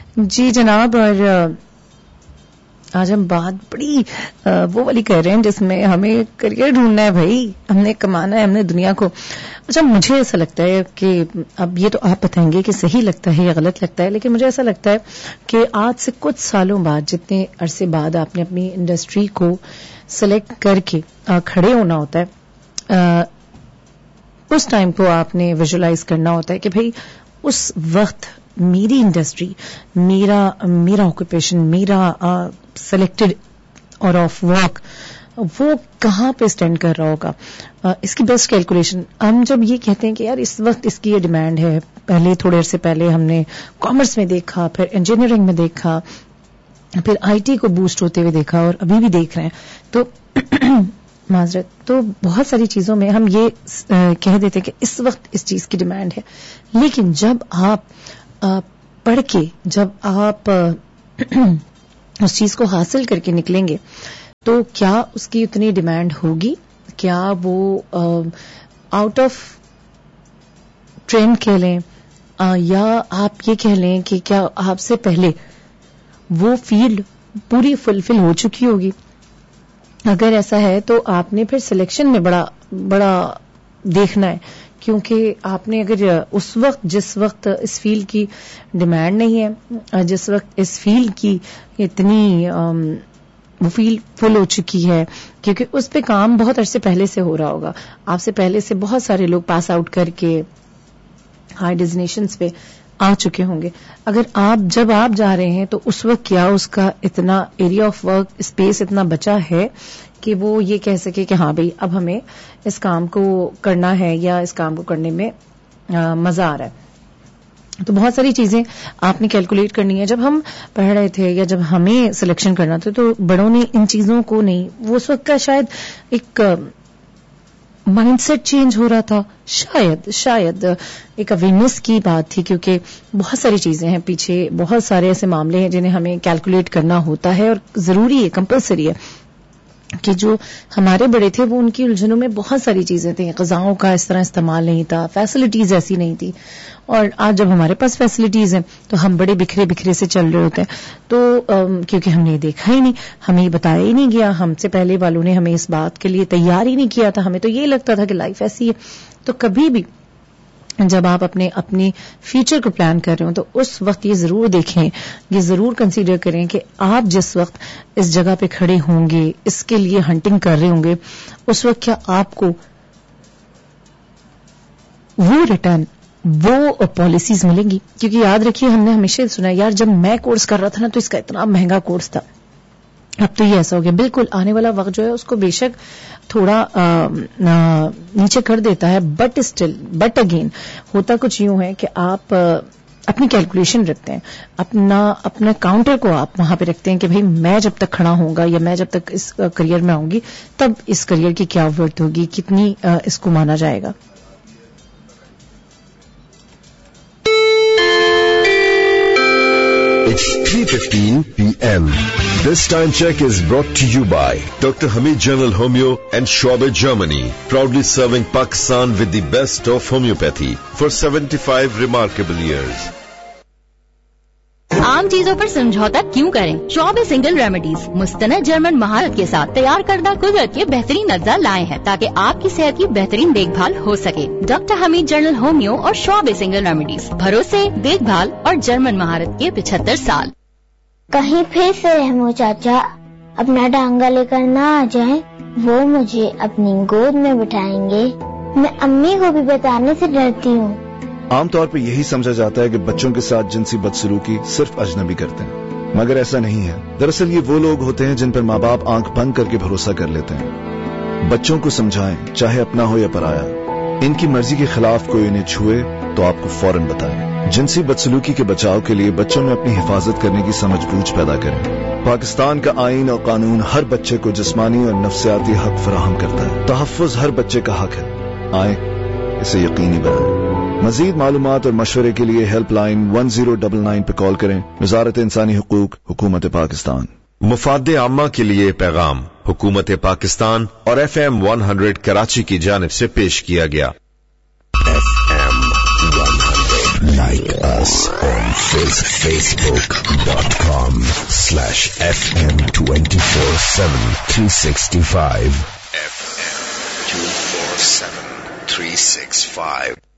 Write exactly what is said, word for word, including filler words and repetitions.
جی جناب, اور آج ہم بات بڑی وہ والی کر رہے ہیں جس میں ہمیں کریئر ڈھونڈنا ہے بھائی, ہم نے کمانا ہے, ہم نے دنیا کو. اچھا مجھے ایسا لگتا ہے کہ اب یہ تو آپ بتائیں گے کہ صحیح لگتا ہے یا غلط لگتا ہے, لیکن مجھے ایسا لگتا ہے کہ آج سے کچھ سالوں بعد, جتنے عرصے بعد آپ نے اپنی انڈسٹری کو سلیکٹ کر کے کھڑے ہونا ہوتا ہے, اس ٹائم کو آپ نے ویژولائز کرنا ہوتا ہے کہ بھائی اس وقت میری انڈسٹری, میرا میرا آکوپیشن, میرا سلیکٹڈ اور آف ورک وہ کہاں پہ اسٹینڈ کر رہا ہوگا. اس کی بیسٹ کیلکولیشن ہم جب یہ کہتے ہیں کہ یار اس وقت اس کی یہ ڈیمانڈ ہے, پہلے تھوڑے عرصے پہلے ہم نے کامرس میں دیکھا, پھر انجینئرنگ میں دیکھا, پھر آئی ٹی کو بوسٹ ہوتے ہوئے دیکھا, اور ابھی بھی دیکھ رہے ہیں, تو معذرت, تو بہت ساری چیزوں میں ہم یہ کہہ دیتے کہ اس وقت اس چیز کی ڈیمانڈ ہے. لیکن جب آپ پڑھ کے, جب آپ اس چیز کو حاصل کر کے نکلیں گے, تو کیا اس کی اتنی ڈیمانڈ ہوگی, کیا وہ آؤٹ آف ٹرینڈ کہہ لیں, یا آپ یہ کہہ لیں کہ کیا آپ سے پہلے وہ فیلڈ پوری فلفل ہو چکی ہوگی. اگر ایسا ہے تو آپ نے پھر سلیکشن میں بڑا بڑا دیکھنا ہے, کیونکہ آپ نے اگر اس وقت جس وقت اس فیلڈ کی ڈیمانڈ نہیں ہے, جس وقت اس فیلڈ کی اتنی وہ فیلڈ فل ہو چکی ہے, کیونکہ اس پہ کام بہت عرصے پہلے سے ہو رہا ہوگا, آپ سے پہلے سے بہت سارے لوگ پاس آؤٹ کر کے ہائی ڈیزنیشنز پہ آ چکے ہوں گے. اگر آپ جب آپ جا رہے ہیں تو اس وقت کیا اس کا اتنا ایریا آف ورک اسپیس اتنا بچا ہے کہ وہ یہ کہہ سکے کہ ہاں بھئی اب ہمیں اس کام کو کرنا ہے یا اس کام کو کرنے میں مزہ آ رہا ہے. تو بہت ساری چیزیں آپ نے کیلکولیٹ کرنی ہے. جب ہم پڑھ رہے تھے یا جب ہمیں سلیکشن کرنا تھا تو بڑوں نے ان چیزوں کو نہیں, وہ اس وقت کا شاید ایک مائنڈ سیٹ چینج ہو رہا تھا, شاید شاید ایک اویئرنیس کی بات تھی, کیونکہ بہت ساری چیزیں ہیں پیچھے, بہت سارے ایسے معاملے ہیں جنہیں ہمیں کیلکولیٹ کرنا ہوتا ہے, اور ضروری ہے, کمپلسری ہے کہ جو ہمارے بڑے تھے وہ ان کی الجھنوں میں بہت ساری چیزیں تھیں, غذاؤں کا اس طرح استعمال نہیں تھا, فیسلٹیز ایسی نہیں تھی. اور آج جب ہمارے پاس فیسلٹیز ہیں تو ہم بڑے بکھرے بکھرے سے چل رہے ہوتے ہیں, تو کیونکہ ہم نے دیکھا ہی نہیں, ہمیں یہ بتایا ہی نہیں گیا, ہم سے پہلے والوں نے ہمیں اس بات کے لیے تیار ہی نہیں کیا تھا. ہمیں تو یہ لگتا تھا کہ لائف ایسی ہے. تو کبھی بھی جب آپ اپنے اپنے فیوچر کو پلان کر رہے ہوں تو اس وقت یہ ضرور دیکھیں, یہ ضرور کنسیڈر کریں کہ آپ جس وقت اس جگہ پہ کھڑے ہوں گے, اس کے لیے ہنٹنگ کر رہے ہوں گے, اس وقت کیا آپ کو وہ ریٹرن, وہ پالیسیز ملیں گی. کیونکہ یاد رکھیے ہم نے ہمیشہ سنا یار جب میں کورس کر رہا تھا نا تو اس کا اتنا مہنگا کورس تھا, اب تو یہ ایسا ہو گیا. بالکل آنے والا وقت جو ہے اس کو بے شک تھوڑا نیچے کر دیتا ہے, بٹ اسٹل بٹ اگین ہوتا کچھ یوں ہے کہ آپ اپنی کیلکولیشن رکھتے ہیں, اپنا اپنا کاؤنٹر کو آپ وہاں پہ رکھتے ہیں کہ بھئی میں جب تک کھڑا ہوں گا یا میں جب تک اس کریئر میں آؤں گی تب اس کریئر کی کیا ورتھ ہوگی, کتنی اس کو مانا جائے گا. It's three fifteen p m This time check is brought to you by Doctor Hamid General Homeo and Schwabe Germany, proudly serving Pakistan with the best of homeopathy for seventy-five remarkable years. عام چیزوں پر سمجھوتا کیوں کریں؟ شعبے single remedies مستند German مہارت کے ساتھ تیار کردہ قدرت کے بہترین اجزاء لائے ہیں تاکہ آپ کی صحت کی بہترین دیکھ بھال ہو سکے. ڈاکٹر حمید جنرل ہومیو اور شعبے سنگل ریمیڈیز, بھروسے, دیکھ بھال اور جرمن مہارت کے پچہتر سال. کہیں پھر سے رحمو چاچا اپنا ڈانگا لے کر نہ آ جائیں, وہ مجھے اپنی گود میں بٹھائیں گے. میں امی کو بھی بتانے سے ڈرتی ہوں. عام طور پہ یہی سمجھا جاتا ہے کہ بچوں کے ساتھ جنسی بدسلوکی صرف اجنبی کرتے ہیں, مگر ایسا نہیں ہے. دراصل یہ وہ لوگ ہوتے ہیں جن پر ماں باپ آنکھ بند کر کے بھروسہ کر لیتے ہیں. بچوں کو سمجھائیں, چاہے اپنا ہو یا پرایا. ان کی مرضی کے خلاف کوئی انہیں چھوئے تو آپ کو فوراً بتائیں. جنسی بدسلوکی کے بچاؤ کے لیے بچوں میں اپنی حفاظت کرنے کی سمجھ بوجھ پیدا کریں. پاکستان کا آئین اور قانون ہر بچے کو جسمانی اور نفسیاتی حق فراہم کرتا ہے. تحفظ ہر بچے کا حق ہے. آئیں اسے یقینی بنائیں. مزید معلومات اور مشورے کے لیے help line one zero double nine پہ کال کریں. وزارت انسانی حقوق, حکومت پاکستان. مفاد عامہ کے لیے پیغام حکومت پاکستان اور F M one hundred Karachi کی جانب سے پیش کیا گیا. F M one hundred Like us on facebook.com slash FM twenty-four seven three sixty-five. F M two four seven three sixty-five.